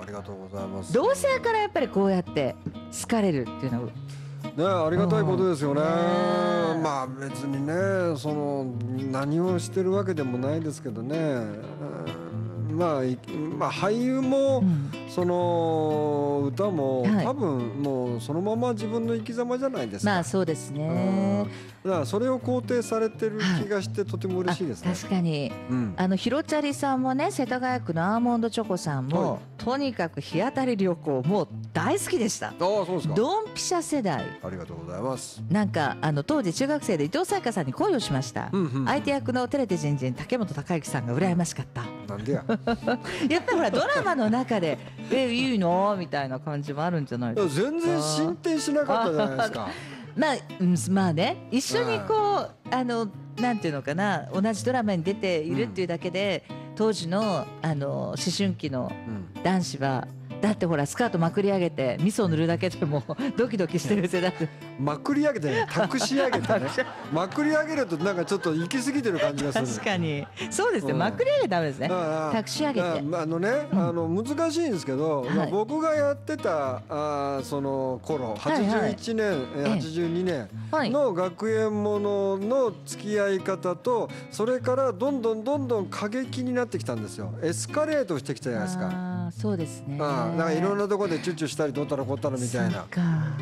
りがとうございます。 同性からやっぱりこうやって好かれるっていうのはね、ありがたいことですよね。 ねまあ別にね、その何をしてるわけでもないですけどね。まあ俳優も、その歌も、 はい多分もうそのまま自分の生き様じゃないですか。 まあそうですね。 だからそれを肯定されてる気がしてとても嬉しいですね。 確かに、ひろちゃりさんもね、世田谷区のアーモンドチョコさんも、 はい、 とにかく日当たり良好もう大好きでした。 そうですか。 ドンピシャ世代。 ありがとうございます。 なんか当時中学生で伊藤沙耶香さんに恋をしました、相手役の照れて人事竹本孝之さんが羨ましかった。 なんでややっぱりほらドラマの中でいいのみたいな感じもあるんじゃないですか。 全然進展しなかったじゃないですか。 まあね、一緒にこうなんていうのかな、同じドラマに出ているっていうだけで、当時の思春期の男子は、だってほらスカートまくり上げて味噌塗るだけでもドキドキしてる世代。 まくり上げてね、たくし上げてねまくり上げるとなんかちょっと行き過ぎてる感じがする。 確かにそうですね、まくり上げダメですね。たくし上げて難しいんですけど、僕がやってたその頃81年、82年の学園ものの付き合い方と、それからどんどん過激になってきたんですよ。エスカレートしてきたじゃないですか。 そうですね。 なんかいろんなところでチュッチュしたりどったらこったらみたいな。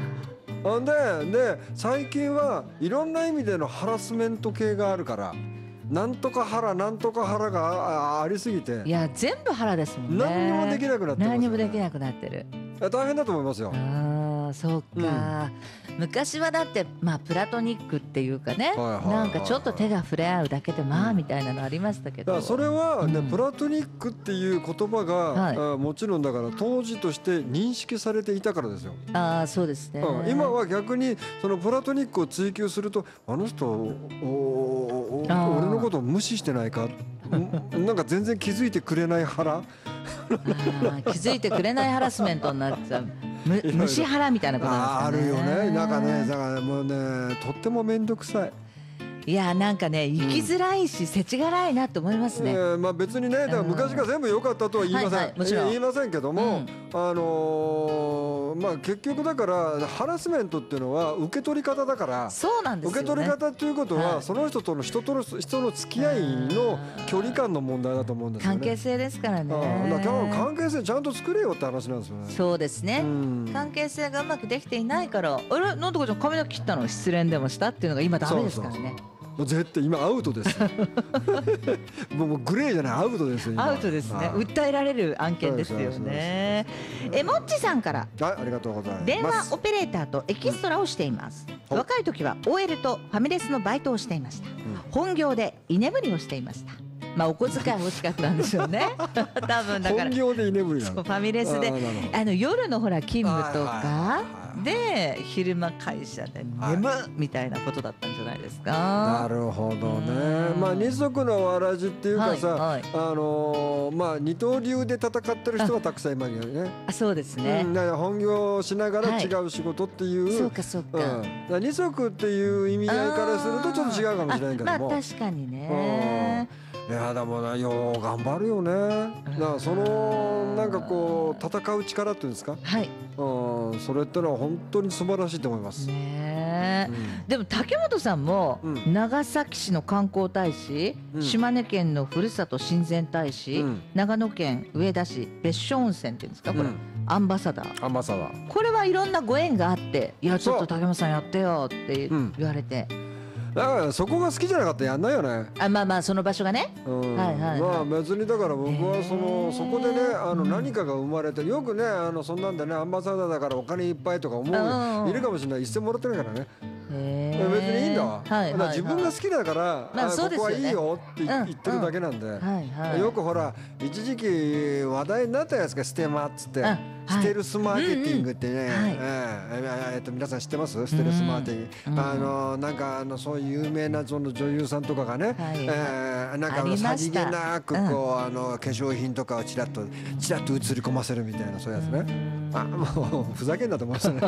で最近はいろんな意味でのハラスメント系があるから、なんとか腹なんとか腹がありすぎて、 いや全部腹ですもんね。 何にもできなくなってますよね。 何にもできなくなってる。 大変だと思いますよ。 そうか、昔はだってプラトニックっていうかね、なんかちょっと手が触れ合うだけでみたいなのありましたけど、 だからそれはね、プラトニックっていう言葉が、もちろんだから当時として認識されていたからですよ。 そうですね。 今は逆にそのプラトニックを追求すると、あの人俺のことを無視してないかなんか全然気づいてくれない腹気づいてくれないハラスメントになっちゃう虫腹みたいなことなんですかね。 あるよね。なんかね、だからもうね、とっても面倒くさい。 いやなんかね、生きづらいし、世知辛いなと思いますね。 別にね、だから昔が全部良かったとは言いません、言いませんけども、結局だからハラスメントっていうのは受け取り方だから。 そうなんですよね。 受け取り方っていうことは、その人との人の付き合いの距離感の問題だと思うんですよね。 関係性ですからね。 関係性ちゃんと作れよって話なんですよね。 そうですね、関係性がうまくできていないから、あれなんとかちゃん髪の毛切ったの失恋でもしたっていうのが今ダメですからね。 もう絶対今アウトですもうグレーじゃない、アウトですよ。 アウトですね。訴えられる案件ですよね。もっちさんから、 ありがとうございます。 電話オペレーターとエキストラをしています、若い時は OL とファミレスのバイトをしていました、本業で居眠りをしていました。お小遣い欲しかったんでしょうね多分だから本業で居眠りなの。 ファミレスで夜のほら勤務とかで昼間会社で眠みたいなことだったんじゃないですか。 なるほどね。二足のわらじっていうかさ、二刀流で戦ってる人がたくさんいますよね。 そうですね。 本業をしながら違う仕事っていう、 そうかそうか、 二足っていう意味合いからするとちょっと違うかもしれないけども、 確かにね。 いやでもな、よう頑張るよね。そのなんかこう戦う力っていうんですか、それってのは本当に素晴らしいと思いますね。 でも竹本さんも長崎市の観光大使、島根県のふるさと親善大使、長野県上田市別所温泉っていうんですか、これアンバサダー。これはいろんなご縁があって、いやちょっと竹本さんやってよって言われて、 だからそこが好きじゃなかったらやんないよね。 その場所がね。 別にだから僕はそこでね、何かが生まれて、よくねそんなんでね、アンバサダーだからお金いっぱいとか思ういるかもしれない。一銭もらってないからね。別にいいんだわ。自分が好きだからここはいいよって言ってるだけなんで。よくほら一時期話題になったやつがステマっつって、 ステルスマーケティングってね、皆さん知ってます？ステルスマーケティング、なんかそういう有名なその女優さんとかがね、なんかさりげなくこう化粧品とかをちらっと映り込ませるみたいな、そういうやつね。もうふざけんなと思いましたね。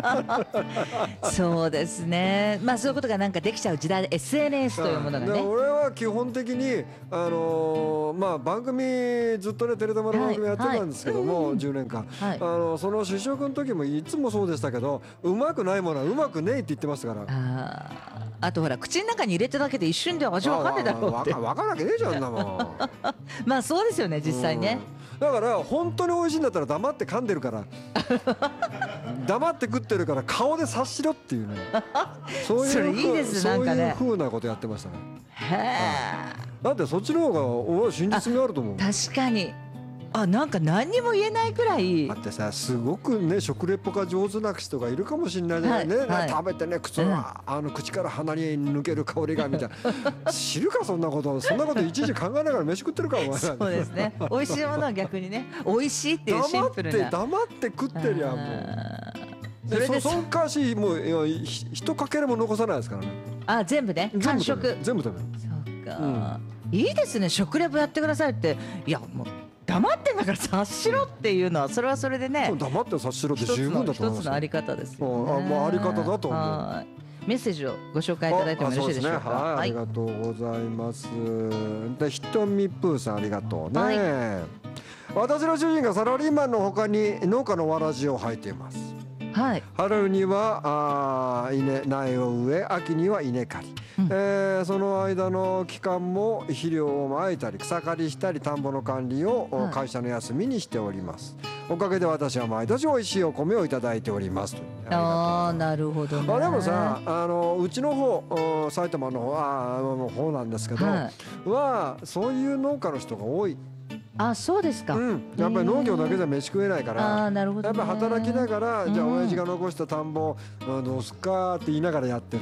そうですね。まあそういうことがなんかできちゃう時代で SNS というものがね。 俺は基本的にまあ番組ずっとねテレタマの番組やってたんですけども、10年間、その試食の時もいつもそうでしたけど、うまくないものはうまくねえって言ってましたから。 あとほら口の中に入れただけで一瞬で味わかんねえだろうって。 わかるわけねえじゃんなもん。 まあそうですよね、実際ね。 だから本当に美味しいんだったら黙って噛んでるから黙って食ってるから顔で察しろっていうね、そういう風なことやってましたね。だってそっちの方が俺は真実味あると思う。 確かに。なんか何にも言えないくらい。 だってさ、すごくね食レポが上手な人がいるかもしれないじゃないね、食べてね口から鼻に抜ける香りがみたいな知るかそんなこと。そんなこといちいち考えながら飯食ってるかお前。 そうですね。美味しいものは逆にね、美味しいっていうシンプルな。 黙って食ってりゃもう。そのかしもう一かけらも残さないですからね。 全部ね、完食全部食べる。 そうか、いいですね。食レポやってくださいって。いやもう黙ってんだから察しろっていうのはそれはそれでね、 黙って察しろって十分だと思います。 一つのあり方ですよね。 もうあり方だと思う。 メッセージをご紹介いただいてもよろしいでしょうか。 ありがとうございます。でひとみぷーさんありがとうね。私の主人がサラリーマンのほかに農家のわらじを履いています。春には苗を植え、秋には稲刈り、その間の期間も肥料をまいたり草刈りしたり田んぼの管理を会社の休みにしております。おかげで私は毎年美味しいお米をいただいております。 なるほどね。 でもさ、うちの方埼玉の方なんですけど、そういう農家の人が多い。 そうですか。 やっぱり農業だけじゃ飯食えないから、 なるほどね。 やっぱり働きながら、じゃあ親父が残した田んぼどうすっかって言いながらやってる。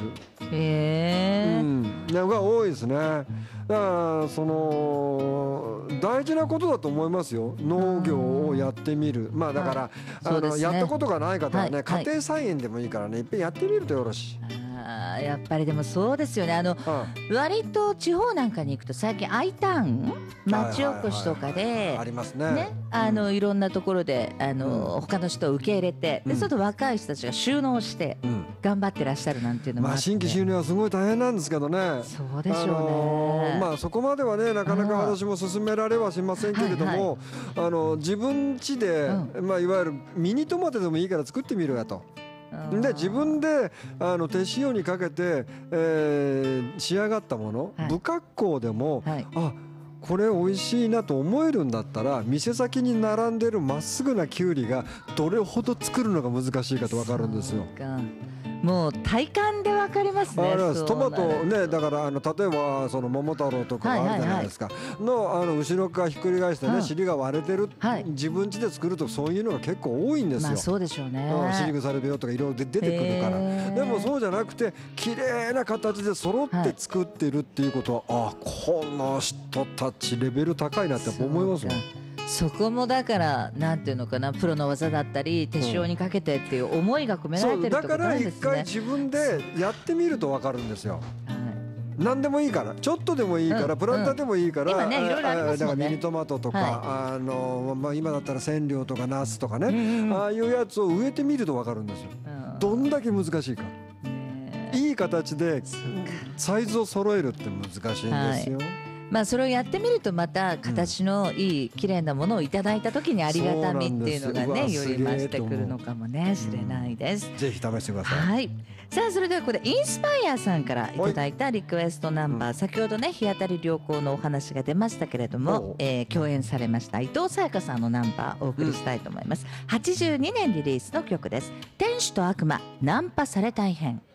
が多いですね。だからその大事なことだと思いますよ、農業をやってみる。だからやったことがない方はね、家庭菜園でもいいからね、いっぺんやってみるとよろしい。 やっぱりでもそうですよね。割と地方なんかに行くと最近 Iターン町おこしとかでありますね。 いろんなところで他の人を受け入れて、でその若い人たちが収納して頑張ってらっしゃるなんていうのもあって、 新規収入はすごい大変なんですけどね。 そうでしょうね。 そこまではねなかなか私も進められはしませんけれども、自分家でいわゆるミニトマトでもいいから作ってみるやと。で自分で手塩にかけて、仕上がったもの、不格好でも、これ美味しいなと思えるんだったら、店先に並んでるまっすぐなきゅうりがどれほど作るのが難しいかと分かるんですよ。 もう体感で分かりますね。 トマトね、だから例えばその桃太郎とかあるじゃないですか、後ろ側ひっくり返してね、尻が割れてる、自分家で作るとそういうのが結構多いんですよ。 そうでしょうね。 尻腐れ病とかいろいろ出てくるから。でもそうじゃなくて綺麗な形で揃って作ってるっていうことは、この人たちレベル高いなって思いますもん。 そこもだからなんていうのかな、プロの技だったり手塩にかけてっていう思いが込められてるってことなんですね。 だから一回自分でやってみると分かるんですよ。何でもいいから、ちょっとでもいいから、プランターでもいいから、 今ねいろいろありますもんね。 ミニトマトとか、今だったら千両とかナスとかね、ああいうやつを植えてみると分かるんですよ。どんだけ難しいか。いい形でサイズを揃えるって難しいんですよ。 それをやってみるとまた形のいい綺麗なものをいただいた時にありがたみっていうのがね、より増してくるのかもねしれないです。 ぜひ試してください。 さあそれではここでインスパイアさんからいただいたリクエストナンバー、先ほどね日当たり良好のお話が出ましたけれども、共演されました伊藤沙耶香さんのナンバーをお送りしたいと思います。82年リリースの曲です。天使と悪魔ナンパされ大変。